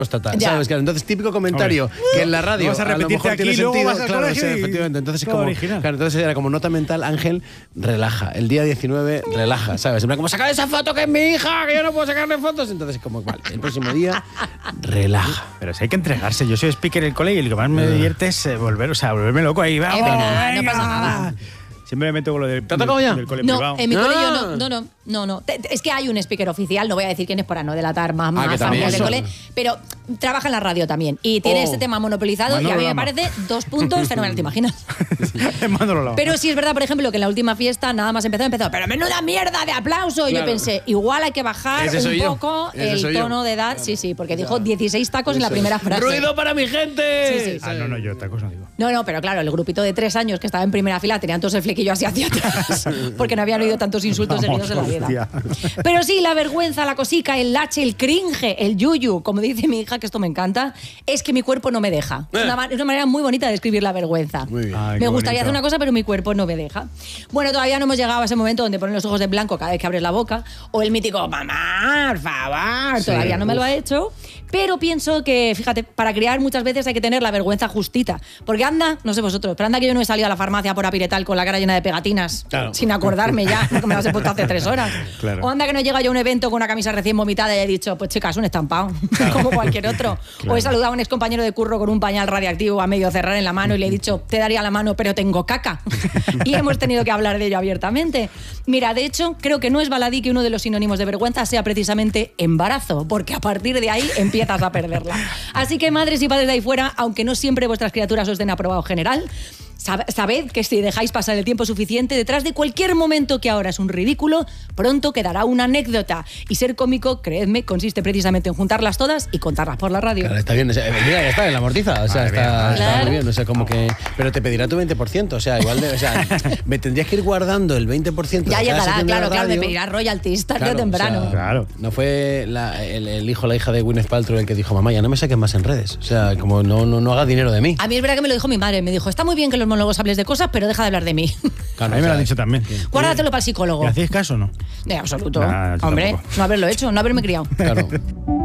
Total, ¿sabes? Claro, entonces, típico comentario que en la radio vas a repetirte a lo mejor aquí, tiene luego sentido. vas al Claro, colegio y- efectivamente. Entonces, todo como, original. claro, entonces era como nota mental, Ángel, relaja. El día 19, relaja, ¿sabes? En plan, como sacar esa foto que es mi hija, que yo no puedo sacarle fotos. Entonces, como, vale, el próximo día, relaja. Pero si hay que entregarse. Yo soy speaker en el cole y lo que más me divierte es volverme loco ahí. ¡Vamos, verdad, no venga! pasa nada. Siempre me meto con lo del, ¿Te ha tocado ya? del cole No, privado. en mi cole Ah. yo no. Es que hay un speaker oficial, no voy a decir quién es para no delatar más que también familias del eso. cole, pero trabaja en la radio también y tiene este tema monopolizado Manolo y a mí me Lama. parece 2 puntos fenomenal, ¿te imaginas? Manolo Lama. Pero sí es verdad, por ejemplo, que en la última fiesta nada más empezó, pero menuda mierda de aplauso. Y yo Claro. pensé, igual hay que bajar Ese soy un yo. poco Ese el soy yo. tono de edad. Sí, porque dijo 16 tacos en la primera frase. ¡Ruido para mi gente! Sí. Ah, no, yo tacos no digo. No, pero claro, el grupito de 3 años que estaba en primera fila tenían todos el flequillo así hacia atrás porque no habían oído tantos insultos seguidos en la vida. Hostia. Pero sí, la vergüenza, la cosica, el lache, el cringe, el yuyu, como dice mi hija, que esto me encanta, es que mi cuerpo no me deja. Es una manera muy bonita de describir la vergüenza. Muy bien. Ay, Me qué gustaría bonito. hacer una cosa, pero mi cuerpo no me deja. Bueno, todavía no hemos llegado a ese momento donde ponen los ojos de blanco cada vez que abres la boca, o el mítico, mamá, por favor, todavía no me lo ha hecho, pero pienso que, fíjate, para criar muchas veces hay que tener la vergüenza justita, porque anda, no sé vosotros, pero anda que yo no he salido a la farmacia por Apiretal con la cara llena de pegatinas, Claro. sin acordarme ya, que me las he puesto hace 3 horas. Claro. O anda que no llega yo a un evento con una camisa recién vomitada y he dicho, pues chicas, un estampado, como cualquier otro. O he saludado a un excompañero de curro con un pañal radiactivo a medio cerrar en la mano y le he dicho, te daría la mano, pero tengo caca. Y hemos tenido que hablar de ello abiertamente. Mira, de hecho, creo que no es baladí que uno de los sinónimos de vergüenza sea precisamente embarazo, porque a partir de ahí empiezas a perderla. Así que madres y padres de ahí fuera, aunque no siempre vuestras criaturas os den aprobado general, sabed que si dejáis pasar el tiempo suficiente, detrás de cualquier momento que ahora es un ridículo, pronto quedará una anécdota. Y ser cómico, creedme, consiste precisamente en juntarlas todas y contarlas por la radio. Claro, está bien. O sea, mira, ya está en la amortiza. O sea, Madre mía, está claro. muy bien. O sea, como que. Pero te pedirá tu 20%. O sea, igual de. O sea, me tendrías que ir guardando el 20% de Ya cada llegará, sección de la claro, me radio. pedirá royalties tarde Claro, o temprano. o sea, Claro. No fue el hijo o la hija de Gwyneth Paltrow el que dijo, mamá, ya no me saques más en redes. O sea, como no hagas dinero de mí. A mí es verdad que me lo dijo mi madre. Me dijo, está muy bien que los monólogos hables de cosas, pero deja de hablar de mí. Claro, A mí me lo o sea, han dicho también. Guárdatelo para el psicólogo. ¿Le hacéis caso o no? De absoluto. Nah, yo Hombre, tampoco. no haberlo hecho, no haberme criado. Claro.